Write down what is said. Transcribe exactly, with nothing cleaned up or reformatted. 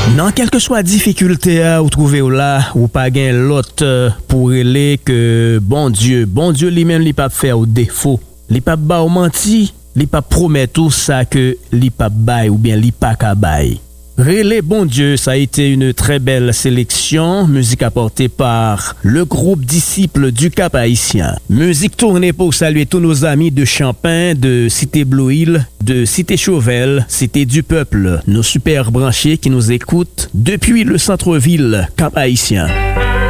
Non, quelle que soit difficulté à ou trouver ou là, ou pas gain l'autre pour aller que bon Dieu, bon Dieu lui-même lui pas faire au défaut. Li pas ba ou menti, li pas promet tout ça que li pas bail ou bien li pas ka bail. Relais bon Dieu, ça a été une très belle sélection, musique apportée par le groupe Disciples du Cap Haïtien. Musique tournée pour saluer tous nos amis de Champagne, de Cité Bloïl, de Cité Chauvel, Cité du Peuple, nos super branchés qui nous écoutent depuis le centre-ville Cap Haïtien.